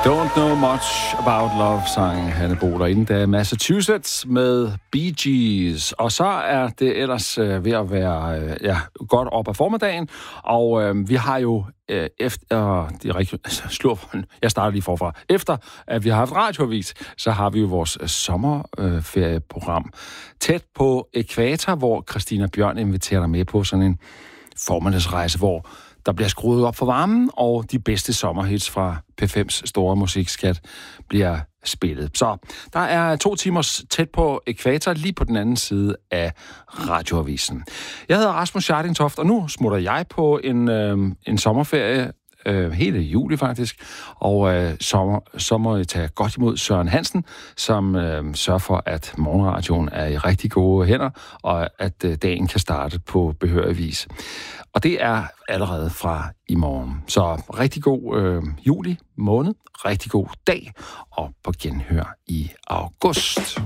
Don't know much about love, sang Hanne Bohler inden da Massachusetts med Bee Gees. Og så er det ellers ved at være godt op ad formiddagen, og vi har jo jeg starter lige forfra. Efter at vi har haft radioavis, så har vi jo vores sommerferieprogram Tæt på Ækvator, hvor Christina Bjørn inviterer dig med på sådan en formiddagsrejse, hvor der bliver skruet op for varmen, og de bedste sommerhits fra P5's store musikskat bliver spillet. Så der er 2 timers Tæt på Ækvator lige på den anden side af radioavisen. Jeg hedder Rasmus Scharting-Toft, og nu smutter jeg på en sommerferie, hele juli faktisk, og så må jeg tage godt imod Søren Hansen, som sørger for, at morgenradioen er i rigtig gode hænder, og at dagen kan starte på behørig vis. Og det er allerede fra i morgen. Så rigtig god juli måned, rigtig god dag, og på genhør i august.